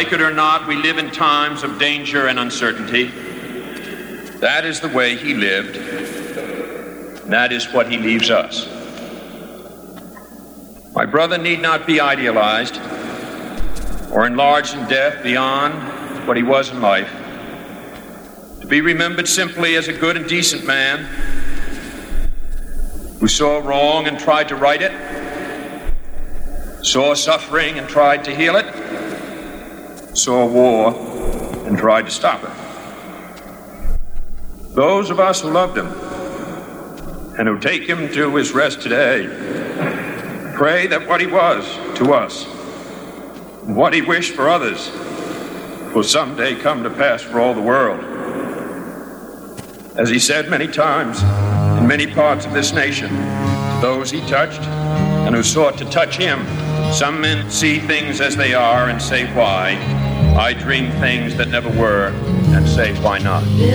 Like it or not, we live in times of danger and uncertainty. That is the way he lived. That is what he leaves us. My brother need not be idealized or enlarged in death beyond what he was in life. To be remembered simply as a good and decent man who saw wrong and tried to right it, saw suffering and tried to heal it, saw war and tried to stop it. Those of us who loved him and who take him to his rest today pray that what he was to us and what he wished for others will someday come to pass for all the world. As he said many times in many parts of this nation, to those he touched and who sought to touch him, some men see things as they are and say, why? I dream things that never were and say, why not?